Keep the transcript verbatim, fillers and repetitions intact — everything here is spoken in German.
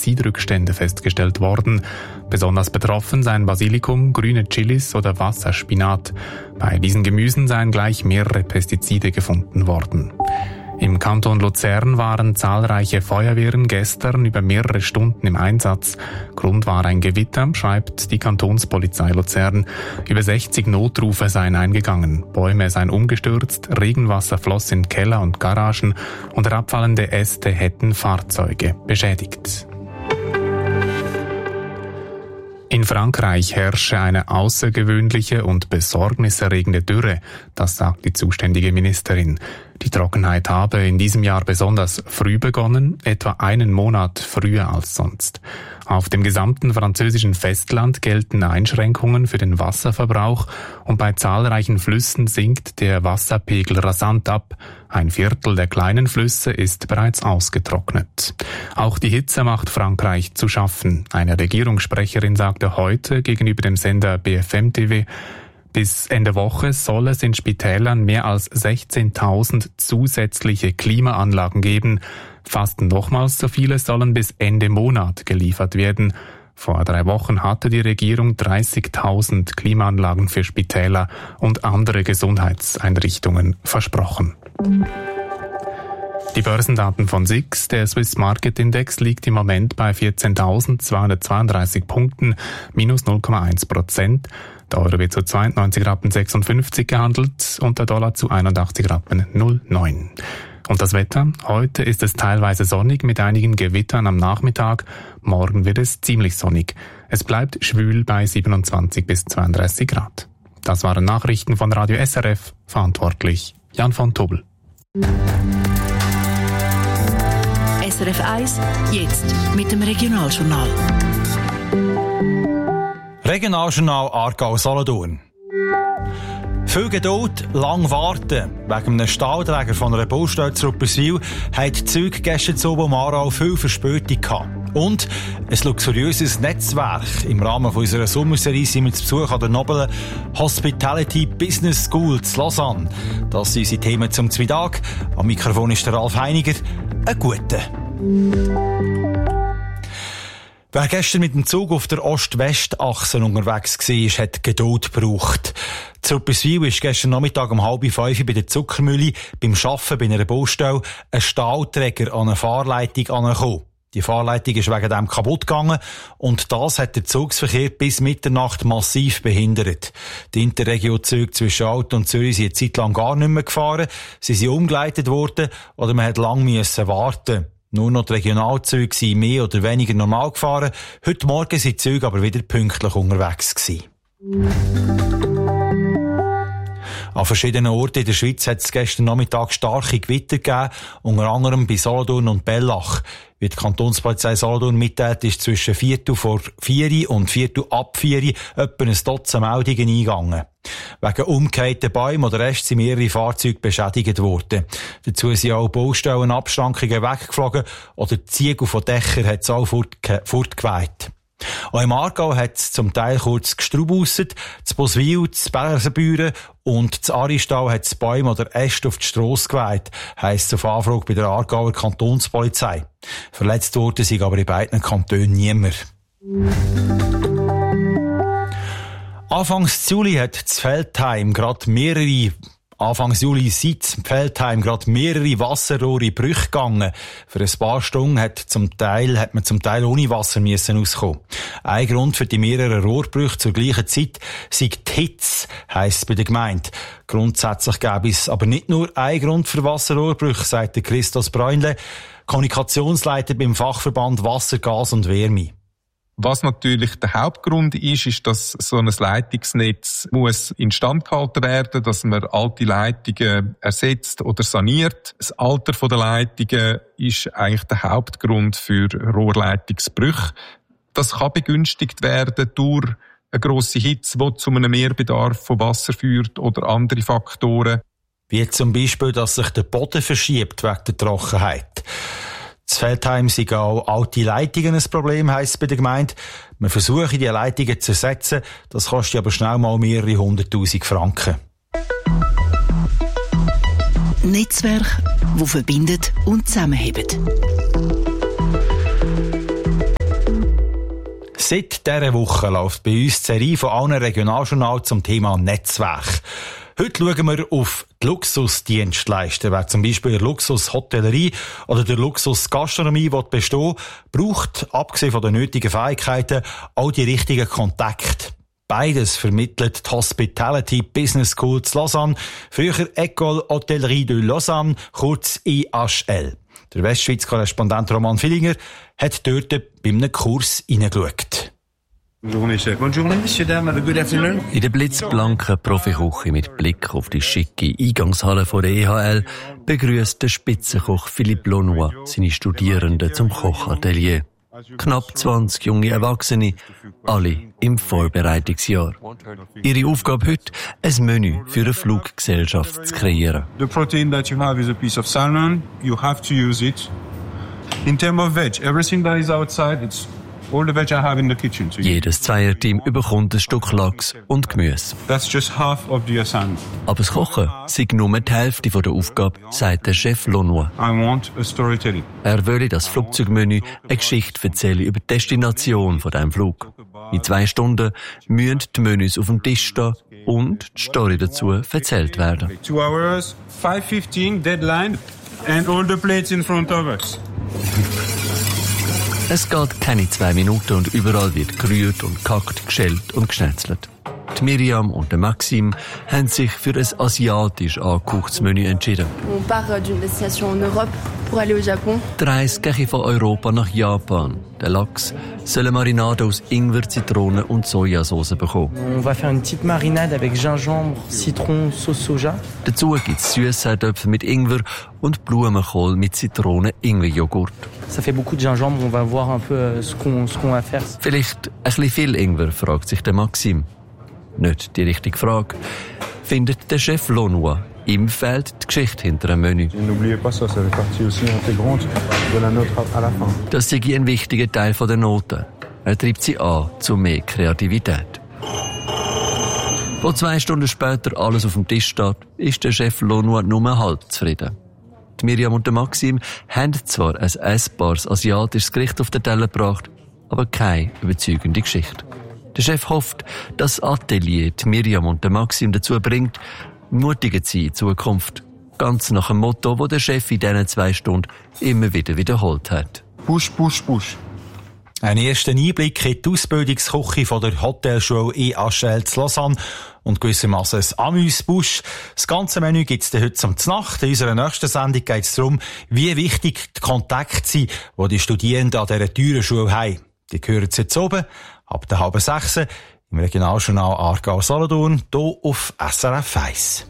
Pestizidrückstände festgestellt worden. Besonders betroffen seien Basilikum, grüne Chilis oder Wasserspinat. Bei diesen Gemüsen seien gleich mehrere Pestizide gefunden worden. Im Kanton Luzern waren zahlreiche Feuerwehren gestern über mehrere Stunden im Einsatz. Grund war ein Gewitter, schreibt die Kantonspolizei Luzern. Über sechzig Notrufe seien eingegangen. Bäume seien umgestürzt, Regenwasser floss in Keller und Garagen und herabfallende Äste hätten Fahrzeuge beschädigt. In Frankreich herrsche eine außergewöhnliche und besorgniserregende Dürre, das sagt die zuständige Ministerin. Die Trockenheit habe in diesem Jahr besonders früh begonnen, etwa einen Monat früher als sonst. Auf dem gesamten französischen Festland gelten Einschränkungen für den Wasserverbrauch und bei zahlreichen Flüssen sinkt der Wasserpegel rasant ab. Ein Viertel der kleinen Flüsse ist bereits ausgetrocknet. Auch die Hitze macht Frankreich zu schaffen. Eine Regierungssprecherin sagte heute gegenüber dem Sender B F M T V, bis Ende Woche soll es in Spitälern mehr als sechzehntausend zusätzliche Klimaanlagen geben. Fast nochmals so viele sollen bis Ende Monat geliefert werden. Vor drei Wochen hatte die Regierung dreißigtausend Klimaanlagen für Spitäler und andere Gesundheitseinrichtungen versprochen. Die Börsendaten von S I X, der Swiss Market Index, liegt im Moment bei vierzehntausendzweihundertzweiunddreißig Punkten, minus null Komma eins Prozent. Der Euro wird zu zweiundneunzig Rappen sechsundfünfzig gehandelt und der Dollar zu einundachtzig Rappen null Komma neun. Und das Wetter? Heute ist es teilweise sonnig mit einigen Gewittern am Nachmittag. Morgen wird es ziemlich sonnig. Es bleibt schwül bei siebenundzwanzig bis zweiunddreißig Grad. Das waren Nachrichten von Radio S R F. Verantwortlich Jan von Tobel. S R F eins, jetzt mit dem Regionaljournal. Regionaljournal Aargau-Solothurn. Viel Geduld, lang warten. Wegen einem Stahlträger von einer Baustelle zu Rupperswil haben die Züge gestern zu Oben Aarau viel Verspätung gehabt. Und ein luxuriöses Netzwerk. Im Rahmen unserer Sommerserie sind wir zu Besuch an der noblen Hospitality Business School zu Lausanne. Das sind unsere Themen zum Mittag. Am Mikrofon ist der Ralf Heiniger. Ein guter. Wer gestern mit dem Zug auf der Ost-West-Achse unterwegs war, hat Geduld gebraucht. Zu Rupperswil ist gestern Nachmittag um halb fünf bei der Zuckermühle beim Arbeiten bei einer Baustelle ein Stahlträger an eine Fahrleitung angekommen. Die Fahrleitung ist wegen dem kaputt gegangen und das hat den Zugsverkehr bis Mitternacht massiv behindert. Die Interregio-Züge zwischen Alt und Zürich sind eine Zeit lang gar nicht mehr gefahren. Sie sind umgeleitet worden oder man hat lang müssen warten. Nur noch die Regionalzüge sind mehr oder weniger normal gefahren. Heute Morgen sind die Züge aber wieder pünktlich unterwegs gewesen. An verschiedenen Orten in der Schweiz hat es gestern Nachmittag starke Gewitter gegeben, unter anderem bei Solothurn und Bellach. Wie die Kantonspolizei Solothurn mitteilt, ist zwischen Viertel vor vier und Viertel ab vier etwa ein Dutzend Meldungen eingegangen. Wegen umgekehrten Bäumen oder Rest sind mehrere Fahrzeuge beschädigt worden. Dazu sind auch Baustellenabschrankungen weggeflogen oder die Ziegel von Dächern hat es auch fortge- fortgeweht. Auch im Aargau hat es zum Teil kurz gestrubusset, zu Boswil, zu Bersenbüren und zu Aristal hat es Bäume oder Äste auf die Strasse geweht, heisst es auf Anfrage bei der Aargauer Kantonspolizei. Verletzt worden sind aber in beiden Kantonen niemand. Anfangs Juli hat das Feldheim gerade mehrere Anfangs Juli sind im Feldheim gerade mehrere Wasserrohre in Brüche gegangen. Für ein paar Stunden hat, zum Teil, hat man zum Teil ohne Wasser müssen auskommen. Ein Grund für die mehreren Rohrbrüche zur gleichen Zeit sei die Hitze, heisst es bei der Gemeinde. Grundsätzlich gäbe es aber nicht nur einen Grund für Wasserrohrbrüche, sagt der Christos Bräunle, Kommunikationsleiter beim Fachverband Wasser, Gas und Wärme. Was natürlich der Hauptgrund ist, ist, dass so ein Leitungsnetz muss instand gehalten werden, dass man alte Leitungen ersetzt oder saniert. Das Alter der Leitungen ist eigentlich der Hauptgrund für Rohrleitungsbrüche. Das kann begünstigt werden durch eine grosse Hitze, die zu einem Mehrbedarf von Wasser führt oder andere Faktoren. Wie zum Beispiel, dass sich der Boden verschiebt wegen der Trockenheit. Das Feldheim sind auch alte Leitungen ein Problem, heisst es bei der Gemeinde. Man versuche, die Leitungen zu ersetzen, das kostet aber schnell mal mehrere hunderttausend Franken. Netzwerk, das verbindet und zusammenhebt. Seit dieser Woche läuft bei uns die Serie von allen Regionaljournalen zum Thema Netzwerk. Heute schauen wir auf die Luxusdienstleister. Wer zum Beispiel der Luxushotellerie oder der Luxusgastronomie bestehen will, braucht, abgesehen von den nötigen Fähigkeiten, auch die richtigen Kontakte. Beides vermittelt die Hospitality Business School zu Lausanne, früher École Hotellerie de Lausanne, kurz I H L. Der Westschweiz-Korrespondent Roman Villinger hat dort bei einem Kurs hineingeschaut. In der blitzblanken Profiküche mit Blick auf die schicke Eingangshalle von der E H L begrüßt der Spitzenkoch Philippe Launois seine Studierenden zum Kochatelier. Knapp zwanzig junge Erwachsene, alle im Vorbereitungsjahr. Ihre Aufgabe heute, ein Menü für eine Fluggesellschaft zu kreieren. The protein that you have is a piece of salmon. You have to use it. In terms of veg, everything that is outside, it's all the veg I have in the kitchen. So Jedes Zweierteam bekommt ein Stück Lachs und Gemüse. That's just half of the assignment. Aber das Kochen sei nur die Hälfte der Aufgabe, sagt der Chef Launois. I want a storytelling. Er wolle das Flugzeugmenü eine Geschichte erzählen über die Destination von diesem Flug. In zwei Stunden müssen die Menüs auf dem Tisch stehen und die Story dazu erzählt werden. Two hours, five fifteen, deadline, and all the plates in front of us. Es geht keine zwei Minuten und überall wird gerührt und gehackt, geschält und geschnetzelt. Die Miriam und der Maxim haben sich für ein asiatisch angehauchtes Menü entschieden. On part d'une destination en Europe pour aller au Japon. Die Reise geht von Europa nach Japan. Der Lachs soll eine Marinade aus Ingwer, Zitrone und Sojasauce bekommen. On va faire une petite marinade avec gingembre, citron, sauce soja. Dazu gibt es Süßsaatöpfe mit Ingwer und Blumenkohl mit Zitrone-Ingwer-Joghurt. Ça fait beaucoup de gingembre, on va voir un peu ce qu'on, ce qu'on va faire. Vielleicht ein bisschen viel Ingwer, fragt sich der Maxim. Nicht die richtige Frage. Findet der Chef Launois. Ihm fehlt die Geschichte hinter dem Menü. Das sei ein wichtiger Teil der Note. Er treibt sie an zu mehr Kreativität. Wo zwei Stunden später alles auf dem Tisch steht, ist der Chef Launois nur halb zufrieden. Die Miriam und der Maxim haben zwar ein essbares asiatisches Gericht auf den Teller gebracht, aber keine überzeugende Geschichte. Der Chef hofft, dass das Atelier die Miriam und der Maxim dazu bringt, mutiger zu sein in Zukunft. Ganz nach dem Motto, das der Chef in diesen zwei Stunden immer wieder wiederholt hat. Push, push, push. Ein erster Einblick in die Ausbildungsküche von der Hotelschule I H L zu Lausanne und gewissermaßen ein Amüs-Busch. Das ganze Menü gibt es heute zum Znacht. In unserer nächsten Sendung geht es darum, wie wichtig die Kontakte sind, die die Studierenden an dieser teuren Schule haben. Die hören Sie jetzt oben, ab der halben sechs im Regionaljournal Aargau-Solothurn, hier auf S R F eins.